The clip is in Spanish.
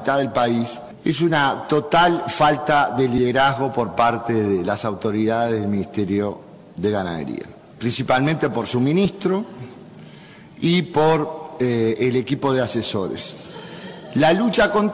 mitad del país, es una total falta de liderazgo por parte de las autoridades del Ministerio de Ganadería, principalmente por su ministro y por el equipo de asesores. La lucha contra